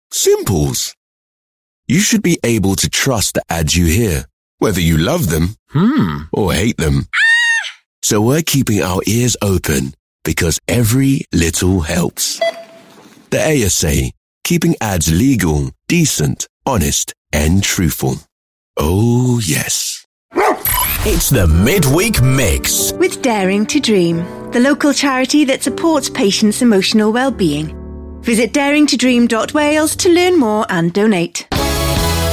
Simples. You should be able to trust the ads you hear, whether you love them or hate them. So we're keeping our ears open because every little helps. The ASA, keeping ads legal, decent, honest, and truthful. Oh, yes. It's the Midweek Mix with Daring to Dream, the local charity that supports patients' emotional well-being. Visit daringtodream.wales to learn more and donate.